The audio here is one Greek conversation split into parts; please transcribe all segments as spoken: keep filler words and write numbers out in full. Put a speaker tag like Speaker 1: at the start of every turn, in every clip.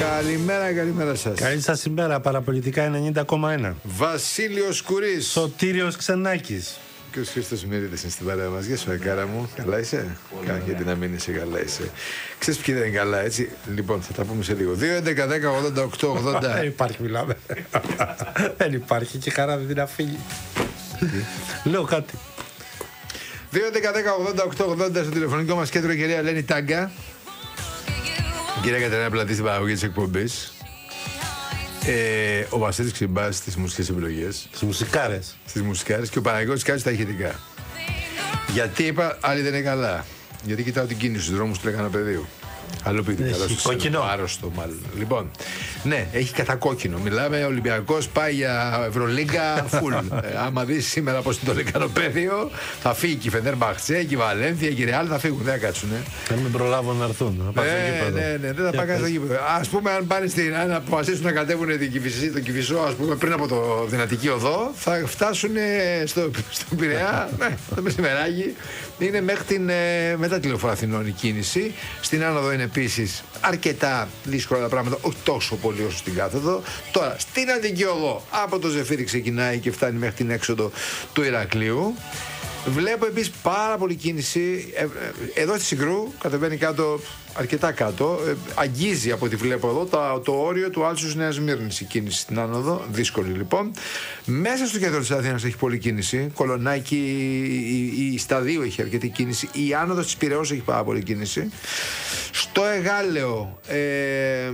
Speaker 1: Καλημέρα, καλημέρα σας.
Speaker 2: Καλή σας ημέρα, παραπολιτικά ενενήντα κόμμα ένα.
Speaker 1: Βασίλειος Κουρής.
Speaker 2: Σωτήριος Ξενάκης.
Speaker 1: Και ο Χρήστος Μυρίδης είναι στην παρέα μας. Γεια σου, Εκάρα μου. Καλά είσαι? Καλά, γιατί να μην είσαι, καλά είσαι. Ξέρεις ποιοι δεν είναι καλά, έτσι. Λοιπόν, θα τα πούμε σε λίγο. δύο, έντεκα, δέκα, ογδόντα οκτώ, ογδόντα.
Speaker 2: Δεν υπάρχει, μιλάμε. Δεν υπάρχει και χαρά δεν την αφήνει. Λέω κάτι.
Speaker 1: δύο, έντεκα, δέκα, ογδόντα οκτώ, ογδόντα στο τηλεφωνικό μας κέντρο, η κυρία Ελένη Τάγκα. Η κυρία Κατερίνα Πλατή στην παραγωγή της εκπομπής. Ε, ο Βασίλης Ξυμπάς στις μουσικές επιλογές.
Speaker 2: Στις μουσικάρες.
Speaker 1: Στις μουσικάρες και ο Παναγιώτης Κάζης στα ηχητικά. Γιατί είπα, άλλοι δεν είναι καλά. Γιατί κοιτάω την κίνηση στους δρόμους του Λεκανοπεδίου. Αλλού πήγε καλά στο
Speaker 2: κόκκινο.
Speaker 1: Άρρωστο, μάλλον. Λοιπόν, ναι, έχει κατακόκκινο. Μιλάμε, ο Ολυμπιακός πάει για Ευρωλίγκα φουλ. ε, άμα δεις σήμερα πώς είναι το Λεκανοπέδιο, θα φύγει και η Φενέρμπαχτσε, και η Βαλένθια, και η Ρεάλ θα φύγουν, δεν θα κάτσουνε.
Speaker 2: Δεν με προλάβουν να έρθουν. Να
Speaker 1: ναι, ναι, ναι, δεν θα πάνε στο γήπεδο. Ας πούμε, αν πάνε στην, αν αποφασίσουν να κατέβουν την Κηφισή, τον Κηφισό, ας πούμε, πριν από το Δυνατική Οδό, θα φτάσουν στο, στο Πειραιά, ναι, το μεσημεράκι. Είναι μέχρι την, ε, μετά τη Λεωφόρο Αθηνών η κίνηση. Στην άνοδο είναι επίσης αρκετά δύσκολα τα πράγματα, όχι τόσο πολύ όσο στην κάθοδο. Τώρα, στην Αττική Οδό, από το Ζεφύρι ξεκινάει και φτάνει μέχρι την έξοδο του Ηρακλείου. Βλέπω επίσης πάρα πολύ κίνηση. Ε, ε, εδώ στη Συγκρού κατεβαίνει κάτω, αρκετά κάτω. Ε, αγγίζει από ό,τι βλέπω εδώ το, το όριο του Άλσους Νέας Μύρνης η κίνηση στην άνοδο. Δύσκολη λοιπόν. Μέσα στο κέντρο της Αθήνας έχει πολλή κίνηση. Κολονάκι, η, η, η Σταδίου έχει αρκετή κίνηση. Η άνοδος της Πειραιώς έχει πάρα πολύ κίνηση. Στο Εγάλεο. Ε,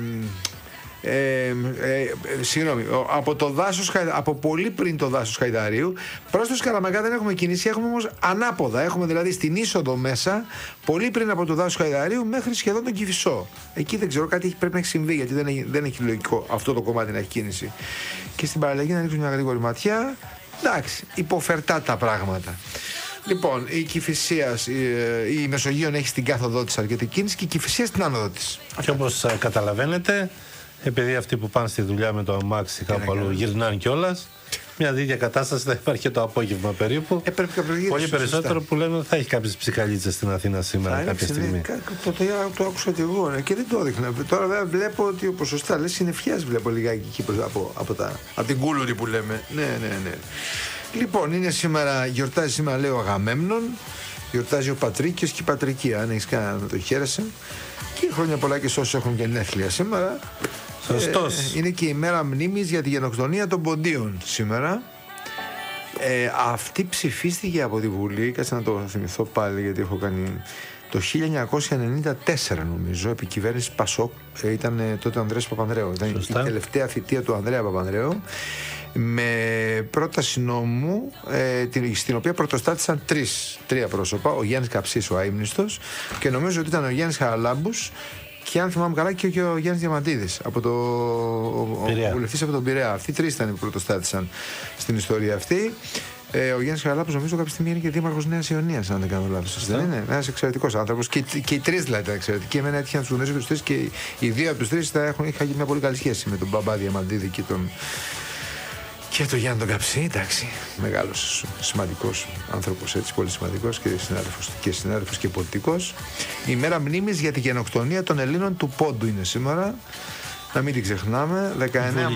Speaker 1: Ε, ε, ε, συγγνώμη, από, το δάσος, από πολύ πριν το δάσος Χαϊδαρίου προς το Σκαραμαγκά δεν έχουμε κίνηση, έχουμε όμως ανάποδα. Έχουμε δηλαδή στην είσοδο μέσα, πολύ πριν από το δάσος Χαϊδαρίου μέχρι σχεδόν τον Κηφισό. Εκεί δεν ξέρω, κάτι πρέπει να έχει συμβεί, γιατί δεν έχει, δεν έχει λογικό αυτό το κομμάτι να έχει κίνηση. Και στην παραλλαγή να ρίξουμε μια γρήγορη ματιά. Εντάξει, υποφερτά τα πράγματα. Λοιπόν, η Κηφισίας, η, η Μεσογείων έχει στην κάθοδό της αρκετή κίνηση και η Κηφισία στην άνοδο της.
Speaker 2: Και όπως καταλαβαίνετε, επειδή αυτοί που πάνε στη δουλειά με το αμάξι κάπου αλλού γυρνάνε κιόλας, μια ίδια κατάσταση θα υπάρχει και το απόγευμα περίπου. Ε, πρέπει πολύ περισσότερο σωστά. Που λένε ότι θα έχει κάποιες ψυχαλίτσες στην Αθήνα σήμερα θα κάποια στιγμή.
Speaker 1: Το, το, το, το άκουσα και εγώ ναι, και δεν το έδειχνα. Τώρα βέβαια βλέπω ότι ο ποσοστά λες συννεφιάς βλέπω λιγάκι εκεί από, από, τα, από την κούλουρη που λέμε. Ναι, ναι, ναι. Λοιπόν, είναι σήμερα, γιορτάζει σήμερα λέει ο Αγαμέμνων, γιορτάζει ο Πατρίκιος και η Πατρικία. Αν έχεις κανένα να το χαίρεσαι. Και χρόνια πολλά και σε όσους έχουν γενέθλια σήμερα.
Speaker 2: Σωστός.
Speaker 1: Ε, είναι και η μέρα μνήμης για τη γενοκτονία των Ποντίων σήμερα. Ε, αυτή ψηφίστηκε από τη Βουλή, κάτσε να το θυμηθώ πάλι γιατί έχω κάνει, το χίλια εννιακόσια ενενήντα τέσσερα νομίζω, επί κυβέρνηση Πασόκ, ε, ήταν ε, τότε ο Ανδρέας Παπανδρέου. Ήταν η τελευταία θητεία του Ανδρέα Παπανδρέου, με πρόταση νόμου ε, την, στην οποία πρωτοστάτησαν τρεις, τρία πρόσωπα, ο Γιάννης Καψής ο αείμνηστος και νομίζω ότι ήταν ο Γιάννης Χαραλάμπους και αν θυμάμαι καλά και ο, και ο Γιάννης Διαμαντίδης από το, ο, ο βουλευτής από τον Πειραιά. Αυτοί οι τρεις ήταν που πρωτοστάτησαν στην ιστορία αυτή. Ε, ο Γιάννης Χαραλάμπους νομίζω κάποια στιγμή είναι και δήμαρχος Νέας Ιωνίας, αν δεν κάνω λάθος. Δεν είναι ένας εξαιρετικός άνθρωπος και, και οι τρεις δηλαδή ήταν εξαιρετικοί. Εμένα έτυχε να τους γνωρίζω και τους τρεις και οι δύο από τους τρεις είχαν μια πολύ καλή σχέση με τον μπαμπά Διαμαντίδη και τον. Και το Γιάννη τον Καψί, εντάξει, μεγάλος, σημαντικός άνθρωπος, έτσι, πολύ σημαντικός και συνάδελφος και, συνάδελφος και πολιτικός. Η μέρα μνήμης για τη γενοκτονία των Ελλήνων του Πόντου είναι σήμερα. Να μην την ξεχνάμε. δεκαεννέα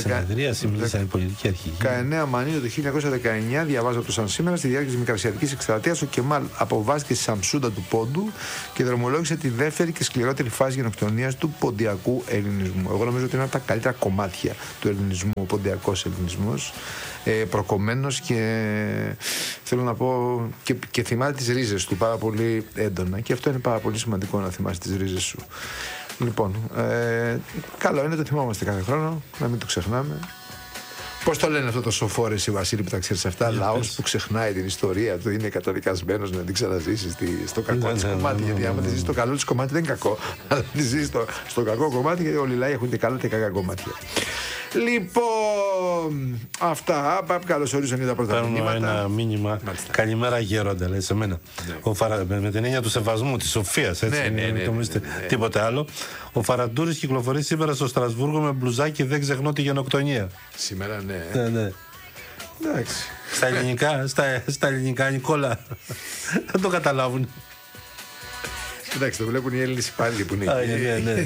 Speaker 1: Μαΐου του χίλια εννιακόσια δεκαεννέα, διαβάζω από το σαν σήμερα, στη διάρκεια της Μικρασιατικής Εκστρατείας, ο Κεμάλ αποβάστηκε στη Σαμσούντα του Πόντου και δρομολόγησε τη δεύτερη και σκληρότερη φάση γενοκτονίας του ποντιακού ελληνισμού. Εγώ νομίζω ότι είναι από τα καλύτερα κομμάτια του ελληνισμού, ο ποντιακός ελληνισμός. Ε, προκομμένος και θέλω να πω και, και θυμάται τις ρίζες του πάρα πολύ έντονα και αυτό είναι πάρα πολύ σημαντικό να θυμάσαι τις ρίζες σου. Λοιπόν, ε, καλό είναι το θυμόμαστε κάθε χρόνο, να μην το ξεχνάμε. Πώς το λένε αυτό το σοφό ρε εσύ Βασίλη που τα ξέρεις αυτά, yeah, λαός που ξεχνάει την ιστορία του είναι καταδικασμένος να την ξαναζήσει στο κακό yeah, της yeah, κομμάτι, yeah, yeah, yeah, yeah. Γιατί άμα τη ζεις στο καλό της κομμάτι δεν είναι κακό, αλλά τη ζεις στο, στο κακό κομμάτι γιατί όλοι οι λαοί έχουν και καλά και κακά κομμάτια. Λοιπόν, αυτά. Καλώς ορίσαν τα πρώτα μηνύματα.
Speaker 2: Ένα μήνυμα. Μάλιστα. Καλημέρα, Γέροντα, λέει σε μένα. Ναι. Ο Φαρα... Με την έννοια του σεβασμού, της σοφίας, έτσι. Ναι, ναι, ναι, ναι, ναι, ναι. Τίποτε άλλο. Ο Φαραντούρης κυκλοφορεί σήμερα στο Στρασβούργο με μπλουζάκι, δεν ξεχνώ τη γενοκτονία.
Speaker 1: Σήμερα, ναι.
Speaker 2: Ναι, ναι.
Speaker 1: Εντάξει.
Speaker 2: Στα ελληνικά, στα, στα ελληνικά, Νικόλα. Δεν το καταλάβουν.
Speaker 1: Εντάξει, το βλέπουν οι Έλληνες υπάλληλοι που είναι εκεί.
Speaker 2: Ναι, ναι.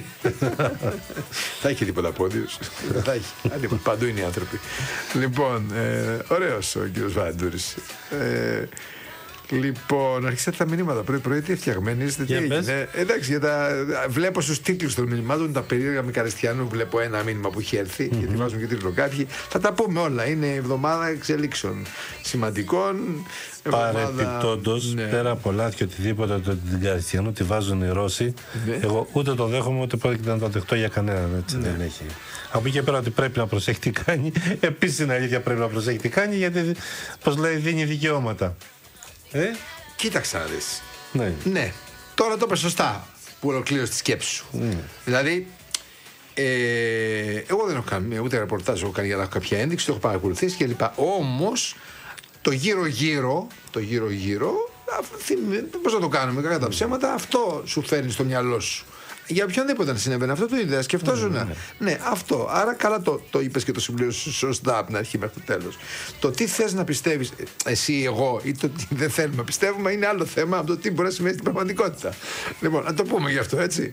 Speaker 1: Θα έχει τίποτα πόντιος. Δεν θα έχει. Παντού είναι οι άνθρωποι. Λοιπόν, ε, ωραίος ο κύριος Βαντούρης. Ε, Λοιπόν, αρχίσατε τα μηνύματα πρωί-πρωί, τι φτιαγμένοι είστε, τι έγινε. Εντάξει, για τα... βλέπω στους τίτλους των μηνυμάτων τα περίεργα με Καριστιανού. Βλέπω ένα μήνυμα που έχει έρθει, mm-hmm. γιατί βάζουν και τίτλο κάποιοι. Θα τα πούμε όλα. Είναι εβδομάδα εξελίξεων σημαντικών.
Speaker 2: Παρεπιπτόντως, ναι. πέρα από λάθη και οτιδήποτε το την Καριστιανού τη βάζουν οι Ρώσοι, ναι. εγώ ούτε το δέχομαι ούτε πρόκειται να το δεχτώ για κανέναν. Έτσι, ναι. δεν έχει. Από εκεί και πέρα ότι πρέπει να προσέχει τι κάνει. Επίσης είναι αλήθεια, πρέπει να προσέχει τι κάνει, γιατί, πώς λέει, δίνει δικαιώματα. Ε?
Speaker 1: Κοίταξε να δεις.
Speaker 2: Ναι.
Speaker 1: ναι. Τώρα το είπες σωστά που ολοκλήρωσε τη σκέψη σου. Mm. Δηλαδή, ε, εγώ δεν έχω κάνει ούτε ρεπορτάζ, έχω κάνει για να έχω κάποια ένδειξη, το έχω παρακολουθήσει κλπ. Όμως, το γύρω-γύρω, το γύρω-γύρω, πώς να το κάνουμε, κακά τα ψέματα, αυτό σου φέρνει στο μυαλό σου. Για οποιονδήποτε να συνέβαινε αυτό το ίδιο, σκεφτόσουν. Mm, ναι. ναι, αυτό. Άρα καλά το, το είπες και το συμπλήρωσες σωστά από την αρχή μέχρι το τέλος. Το τι θες να πιστεύεις, εσύ, εγώ, ή το τι δεν θέλουμε να πιστεύουμε, είναι άλλο θέμα από το τι μπορεί να σημαίνει στην πραγματικότητα. Λοιπόν, να το πούμε γι' αυτό, έτσι.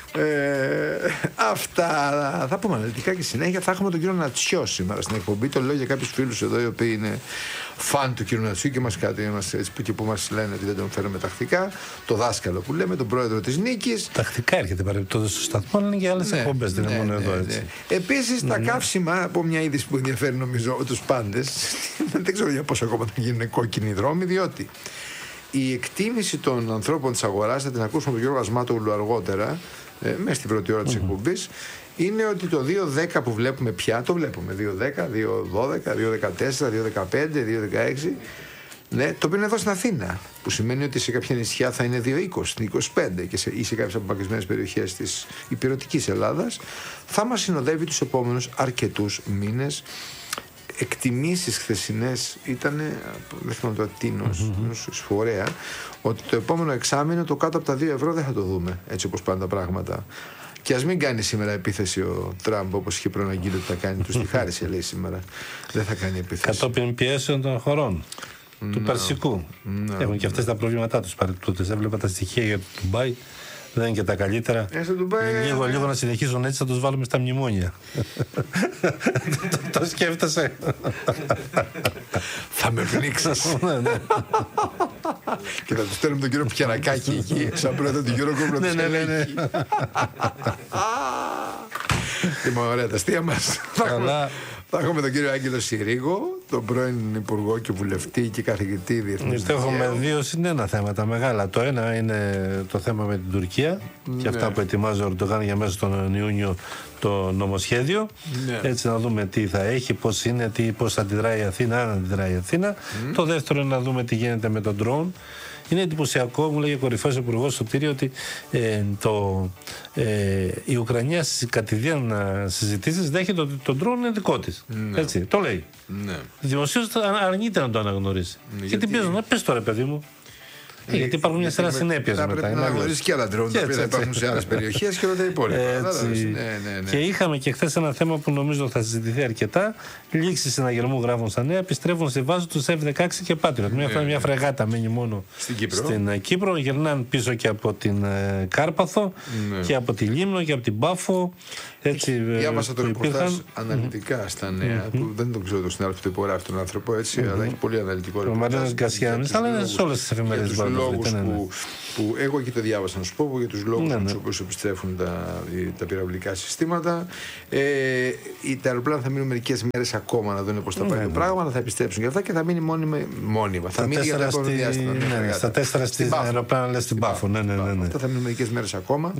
Speaker 1: Ε, αυτά θα πούμε αναλυτικά και συνέχεια. Θα έχουμε τον κύριο Νατσιό σήμερα στην εκπομπή. Το λέω για κάποιους φίλους εδώ οι οποίοι είναι φαν του κύριου Νατσιού και μας κάτι μας, έτσι, που, και που μας λένε ότι δεν τον φέρουμε τακτικά. Το δάσκαλο που λέμε, τον πρόεδρο της Νίκης.
Speaker 2: Τακτικά έρχεται παρεμπιπτόντως στο σταθμό, είναι και άλλες ναι, εκπομπές, δεν ναι, είναι μόνο ναι, εδώ έτσι.
Speaker 1: Ναι. Επίσης ναι, τα ναι. καύσιμα, από μια είδηση που ενδιαφέρει νομίζω τους πάντες, δεν ξέρω για πόσο ακόμα θα γίνουν κόκκινοι δρόμοι, διότι η εκτίμηση των ανθρώπων της αγοράς, θα την ακούσουμε τον κύριο Ασμάτογλου αργότερα. Ε, μέσα στην πρώτη ώρα της mm-hmm. εκπομπής, είναι ότι το δύο δέκα που βλέπουμε πια, το βλέπουμε δύο δέκα, δύο δώδεκα, δύο δεκατέσσερα, δύο δεκαπέντε, δύο δεκαέξι, ναι, το οποίο είναι εδώ στην Αθήνα, που σημαίνει ότι σε κάποια νησιά θα είναι δύο είκοσι, είκοσι πέντε και σε, ή σε κάποιες απομακρυσμένες περιοχές της υπηρετικής Ελλάδας, θα μας συνοδεύει τους επόμενους αρκετούς μήνες. Εκτιμήσεις χθεσινές ήταν, δεν θυμάμαι το Αττίνος, mm-hmm. φορέα, ότι το επόμενο εξάμηνο το κάτω από τα δύο ευρώ δεν θα το δούμε, έτσι όπως πάνε τα πράγματα. Και ας μην κάνει σήμερα επίθεση ο Τραμπ, όπως είχε προαναγγείλει ότι θα κάνει, του τη χάρισε λέει σήμερα. Δεν θα κάνει επίθεση.
Speaker 2: Κατόπιν πιέσεων των χωρών του no. Περσικού. No. Έχουν και αυτές τα προβλήματά τους παρεπτούτες. Έβλεπα τα στοιχεία για το Ντουμπάι. Δεν είναι και τα καλύτερα.
Speaker 1: Ε, Ντουμπάι...
Speaker 2: Λίγο, λίγο να συνεχίσουν έτσι, θα τους βάλουμε στα μνημόνια. το, το σκέφτεσαι.
Speaker 1: Θα με πνίξεις. Και θα του στέλνουμε τον κύριο Πιερακάκη εκεί, σαν πρώτα τον κύριο Κόμπλο του Σκελέκη. Λοιπόν, ωραία τα αστεία μας. Θα έχουμε τον κύριο Άγγελο Συρίγο, τον πρώην Υπουργό και Βουλευτή και καθηγητή διεθνούς δικαίου.
Speaker 2: Έχουμε δύο συν ένα θέματα μεγάλα. Το ένα είναι το θέμα με την Τουρκία ναι. και αυτά που ετοιμάζει ο Ερντογάν για μέσα στον Ιούνιο το νομοσχέδιο. Ναι. Έτσι να δούμε τι θα έχει, πώς είναι, τι, πώς αντιδράει η Αθήνα, αν αντιδράει η Αθήνα. Mm. Το δεύτερο είναι να δούμε τι γίνεται με τον ντρόουν. Είναι εντυπωσιακό, μου λέγει ο κορυφαίος υπουργός Σωτήρη, ότι ε, το, ε, η Ουκρανία στις κατηδίαν συζητήσεις δέχεται ότι το ντρόουν είναι δικό της. Ναι. Έτσι, το λέει. Ναι. Δημοσίως αρνείται να το αναγνωρίσει. Ναι, και τι πιέζουν, πες τώρα παιδί μου. Ε, γιατί υπάρχουν μια σειρά συνέπειες μετά.
Speaker 1: Πρέπει να αναγνωρίσει και άλλα ντρόουν, τα οποία υπάρχουν σε άλλες περιοχές και όλα τα υπόλοιπα. Ναι, ναι, ναι.
Speaker 2: Και είχαμε και χθες ένα θέμα που νομίζω θα συζητηθεί αρκετά. Λήξη συναγερμού, γράφουν στα νέα, επιστρέφουν σε βάση του εφ δεκαέξι και Patriot. Μια, ναι, μια φρεγάτα μένει μόνο
Speaker 1: στην Κύπρο.
Speaker 2: Στην Κύπρο. Γυρνάνε πίσω και από την ε, Κάρπαθο, ναι, και από τη Λίμνο και από την Πάφο. Έτσι,
Speaker 1: διάβασα το ρεπορτάζ αναλυτικά mm-hmm. στα νέα, mm-hmm. που δεν τον ξέρω τον συνάδελφο που υπογράφει τον άνθρωπο, έτσι, mm-hmm. αλλά έχει πολύ αναλυτικό ρεπορτάζ.
Speaker 2: Ο Μαρίνος Γκασιάνης, αλλά είναι σε όλες τις εφημερίδες.
Speaker 1: Για τους λόγους που, που εγώ εκεί το διάβασα, να σου πω, για τους λόγους με τους οποίους επιστρέφουν τα, τα πυραυλικά συστήματα. Ε, τα αεροπλάνα θα μείνουν μερικές μέρες ακόμα να δουν πώς θα πάει το πράγμα, αλλά θα επιστρέψουν και αυτά και θα μείνει μόνιμα. Θα μείνει για τα επόμενα διάστημα.
Speaker 2: Στα τέσσερα στην αεροπλάνα, λες στην Πάφο.
Speaker 1: Αυτά θα μείνουν μερικές μέρες ακόμα.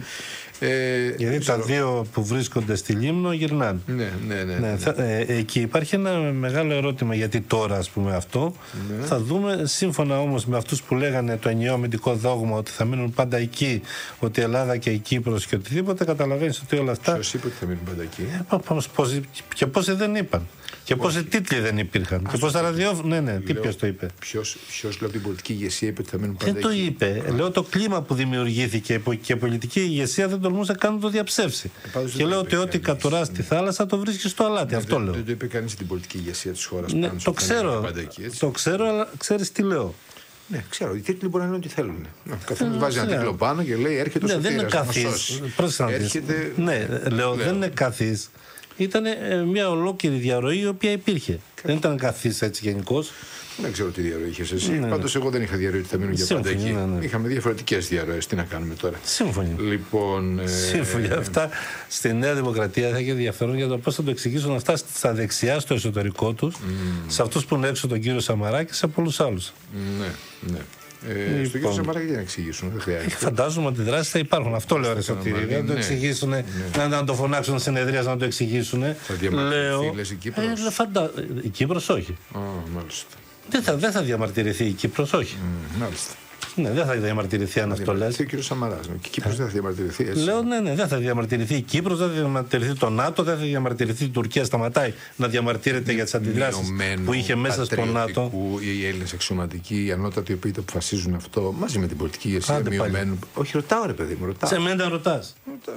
Speaker 2: Ε, Γιατί τα δύο που βρίσκονται στη Λίμνο γυρνάνε.
Speaker 1: Ναι, ναι, ναι, ναι.
Speaker 2: Θα, ε, εκεί υπάρχει ένα μεγάλο ερώτημα γιατί τώρα, ας πούμε, αυτό. Ναι. Θα δούμε, σύμφωνα όμως με αυτούς που λέγανε το ενιαίο αμυντικό δόγμα ότι θα μείνουν πάντα εκεί, ότι η Ελλάδα και η Κύπρος και οτιδήποτε, καταλαβαίνεις ότι όλα αυτά.
Speaker 1: Ποιος είπε ότι θα μείνουν πάντα εκεί?
Speaker 2: Ε, πώς, και πόσοι δεν είπαν. Και πόσοι τίτλοι δεν υπήρχαν. Α, και πόσα ραδιόφωνα. Ναι, ναι, τι ποιος το είπε.
Speaker 1: Ποιος από την πολιτική ηγεσία είπε ότι θα μείνουν πάντα
Speaker 2: δεν εκεί? Δεν το είπε. Α. Λέω το κλίμα που δημιουργήθηκε και η πολιτική ηγεσία δεν τολμούσε καν να το διαψεύσει. Ε, και λέω ότι ό,τι κατουρά στη θάλασσα το βρίσκει στο αλάτι.
Speaker 1: Ναι,
Speaker 2: αυτό
Speaker 1: δεν,
Speaker 2: λέω.
Speaker 1: Δεν το είπε κανείς στην πολιτική ηγεσία της χώρας.
Speaker 2: Ναι, το ξέρω. Εκεί, το ξέρω, αλλά ξέρεις τι λέω.
Speaker 1: Ναι, ξέρω. Οι τίτλοι μπορεί να είναι ό,τι θέλουν. Καθένας βάζει ένα τίτλο πάνω και λέει έρχεται ο Σωτήρας.
Speaker 2: Δεν είναι καθής. Έρχεται... Ναι, λέω, δεν είναι καθής. Ήταν μια ολόκληρη διαρροή η οποία υπήρχε. Δεν ήταν καθής έτσι γενικώς.
Speaker 1: Δεν ξέρω τι διαρροή είχες εσύ.
Speaker 2: Ναι,
Speaker 1: Πάντως εγώ δεν είχα διαρροή ότι θα μείνω για πάντα εκεί. Ναι, ναι. Είχαμε διαφορετικές διαρροές. Τι να κάνουμε τώρα.
Speaker 2: Σύμφωνοι.
Speaker 1: Λοιπόν, ε...
Speaker 2: Σύμφωνοι. Αυτά στη Νέα Δημοκρατία θα έχει ενδιαφέρον για το πώς θα το εξηγήσουν αυτά στα δεξιά, στο εσωτερικό τους, mm. σε αυτούς που είναι έξω τον κύριο Σαμαρά και σε πολλούς άλλους.
Speaker 1: Ναι, ναι. Ε, λοιπόν, στον κύριο Σαμαρά γιατί να εξηγήσουν, δεν χρειάζεται.
Speaker 2: Φαντάζομαι ότι αντιδράσεις θα υπάρχουν. Αυτό λέω ρε Σωτήρη. Δεν το εξηγήσουν, ναι. να, να το φωνάξουν συνεδρίας να το εξηγήσουν.
Speaker 1: Θα διαμαρτυρηθεί, λες, η Κύπρος.
Speaker 2: Ε, φαντα... Η Κύπρος όχι.
Speaker 1: Oh, μάλιστα.
Speaker 2: Δεν θα, δεν θα διαμαρτυρηθεί η Κύπρος, όχι.
Speaker 1: Mm, μάλιστα.
Speaker 2: Ναι, δεν θα διαμαρτυρηθεί αν αυτό λες.
Speaker 1: Ο κύριος Σαμαράς. Και η Κύπρος δεν θα διαμαρτυρηθεί. Έτσι.
Speaker 2: Λέω ναι, ναι, δεν θα διαμαρτυρηθεί η Κύπρος, δεν θα διαμαρτυρηθεί το ΝΑΤΟ, δεν θα διαμαρτυρηθεί η Τουρκία. Σταματάει να διαμαρτύρεται για τις αντιδράσεις που είχε μέσα στο ΝΑΤΟ.
Speaker 1: Οι Έλληνες αξιωματικοί, οι ανώτατοι οι οποίοι το αποφασίζουν αυτό μαζί με την πολιτική ηγεσία μειωμένου. Όχι, ρωτάω ρε παιδί μου, ρωτάω.
Speaker 2: Σε εμένα ρωτάς.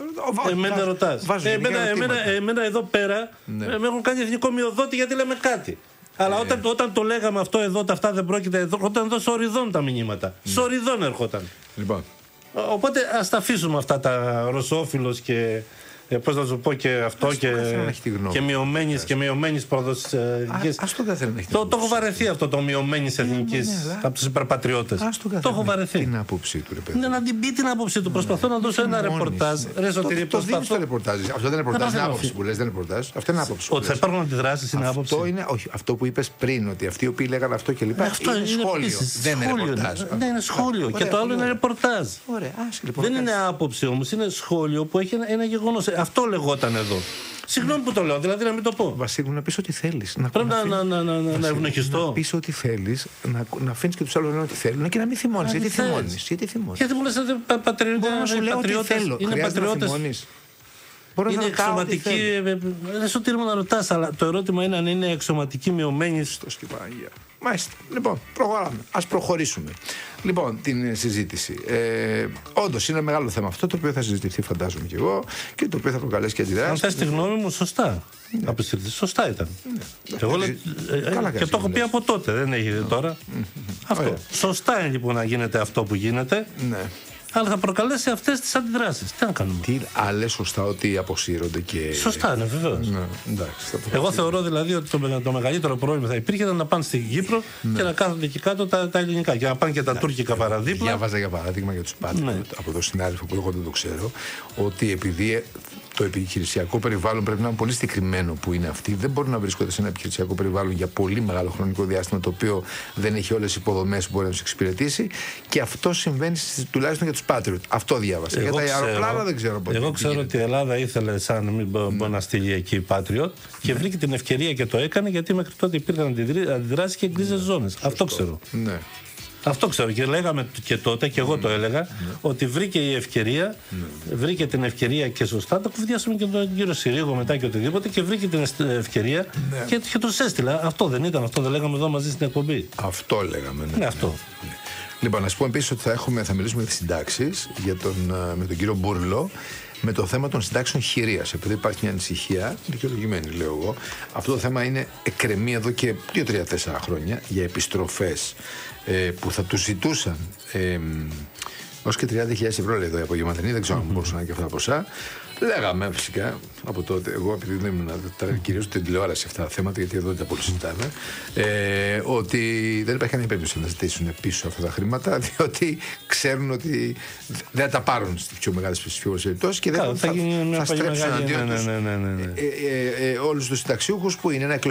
Speaker 2: Εμένα ρωτάς. Εμένα εδώ πέρα με έχουν κάνει εθνικό μειοδότη γιατί λέμε κάτι. Αλλά όταν, όταν το λέγαμε αυτό εδώ, τα αυτά δεν πρόκειται. Όταν εδώ σοριδών τα μηνύματα. Ναι. Σοριδών ερχόταν.
Speaker 1: Λοιπόν.
Speaker 2: Οπότε ας τα αφήσουμε αυτά τα ρωσόφιλος και. Ε, πώς να σου πω και αυτό ας και, και μειωμένης και μειωμένης προδοσιακής.
Speaker 1: Ας το καθένα να έχει
Speaker 2: το, το έχω βαρεθεί αυτό το μειωμένης εθνικής ναι, από τους υπερπατριώτες. Το έχω βαρεθεί.
Speaker 1: Την άποψη του, ρε παιδί.
Speaker 2: Ναι, να την πει την άποψη του. Προσπαθώ να δώσω ένα ρεπορτάζ. Ρε Σωτήρη,
Speaker 1: προσπαθώ. Αυτό δεν είναι ρεπορτάζ, είναι άποψη που λες, δεν είναι ρεπορτάζ. Αυτό είναι άποψη.
Speaker 2: Ότι θα υπάρχουν αντιδράσεις είναι άποψη.
Speaker 1: Αυτό που είπες πριν, ότι αυτοί οι οποίοι λέγανε αυτό και λοιπά. Αυτό είναι σχόλιο. Δεν είναι ρεπορτάζ.
Speaker 2: Ναι, είναι σχόλιο. Και το άλλο είναι ρεπορτάζ. Δεν είναι άποψη όμως, είναι σχόλιο που έχει ένα γεγονός. Αυτό λεγόταν εδώ. Συγγνώμη που το λέω, δηλαδή να μην το πω.
Speaker 1: Βασίλου, να πεις ό,τι θέλεις.
Speaker 2: Πρέπει να, να, να, να, να ευνοχιστώ.
Speaker 1: Να πεις ό,τι θέλεις, να, να αφήνεις και τους άλλους να λένε ό,τι θέλουν και να μην θυμώνεις. Γιατί θυμώνεις. Γιατί θυμώνεις.
Speaker 2: Γιατί μου λες ότι είναι πατριώτες. Είναι εξωματική. Δεν σου τήρημα να ρωτάς, αλλά το ερώτημα είναι αν είναι εξωματική μειωμένη.
Speaker 1: Στο σκυπάγια. Μάλιστα. Λοιπόν, προχωράμε. Ας προχωρήσουμε. Λοιπόν, την συζήτηση. Ε, όντως είναι μεγάλο θέμα αυτό το οποίο θα συζητηθεί, φαντάζομαι και εγώ, και το οποίο θα προκαλέσει και αντιδράσεις.
Speaker 2: Αν θες τη γνώμη μου, σωστά. Ναι. Απεστηρθεί. Σωστά ήταν. Ναι. Εγώ λέ, ε, και το έχω πει από τότε, δεν έχει ναι. τώρα. Mm-hmm. Αυτό. Ωραία. Σωστά είναι λοιπόν να γίνεται αυτό που γίνεται. Ναι. Αλλά θα προκαλέσει αυτές τις αντιδράσεις. Τι να κάνουμε.
Speaker 1: Τι άλλε σωστά ότι αποσύρονται και.
Speaker 2: Σωστά, ναι, βεβαίως. Ναι, εγώ θεωρώ δηλαδή ότι το, το μεγαλύτερο πρόβλημα θα υπήρχε ήταν να πάνε στην Κύπρο ναι. και να κάθονται εκεί κάτω τα, τα ελληνικά. Και να πάνε και τα ναι. τουρκικά παραδείπλα.
Speaker 1: Διάβαζα για παράδειγμα για τους πάντες ναι. από τον συνάδελφο που εγώ δεν το ξέρω, ότι επειδή το επιχειρησιακό περιβάλλον πρέπει να είναι πολύ συγκεκριμένο που είναι αυτοί, δεν μπορούν να βρίσκονται σε ένα επιχειρησιακό περιβάλλον για πολύ μεγάλο χρονικό διάστημα, το οποίο δεν έχει όλες τις υποδομές που μπορεί να τους εξυπηρετήσει. Και αυτό συμβαίνει τουλάχιστον για τους Patriot. Αυτό διάβασα. Εγώ για τα αεροπλάνα δεν ξέρω πότε.
Speaker 2: Εγώ ξέρω ότι η Ελλάδα ήθελε σαν να μην μπορεί να στείλει εκεί Patriot και βρήκε την ευκαιρία και το έκανε, γιατί μέχρι τότε υπήρχαν αντιδράσεις και γκρίζες ζώνες. Αυτό ξέρω. Ναι. Αυτό ξέρω και λέγαμε και τότε, και εγώ mm. το έλεγα, mm. ότι βρήκε η ευκαιρία, mm. βρήκε την ευκαιρία και σωστά. Το κουβεντιάσαμε και τον κύριο Συρίγο μετά και οτιδήποτε, και βρήκε την ευκαιρία mm. και, και τους έστειλα. Αυτό δεν ήταν, αυτό δεν λέγαμε εδώ μαζί στην εκπομπή.
Speaker 1: Αυτό λέγαμε. Ναι,
Speaker 2: ναι αυτό.
Speaker 1: Ναι. Λοιπόν, να σου πω επίσης ότι θα, έχουμε, θα μιλήσουμε για τις συντάξεις για τον, με τον κύριο Μπούρλο, με το θέμα των συντάξεων χειρίας. Επειδή υπάρχει μια ανησυχία, δικαιολογημένη λέω εγώ, αυτό το θέμα είναι εκκρεμεί εδώ και δύο τρία τέσσερα χρόνια για επιστροφές ε, που θα τους ζητούσαν ε, ως και τριάντα χιλιάδες ευρώ, λέει εδώ η απογευματινή, δεν ξέρω αν μπορούσαν να είναι και αυτά τα ποσά. Λέγαμε φυσικά από τότε, εγώ επειδή δεν ήμουν κυρίως στην τηλεόραση αυτά τα θέματα, γιατί εδώ δεν τα πολύ συζητάμε, ε, ότι δεν υπάρχει καμία περίπτωση να ζητήσουν πίσω αυτά τα χρήματα, διότι ξέρουν ότι δεν τα πάρουν στις πιο μεγάλες περιπτώσεις και δεν θα, θα, θα στρέψουν αντίον τους όλους τους συνταξιούχους που είναι ένα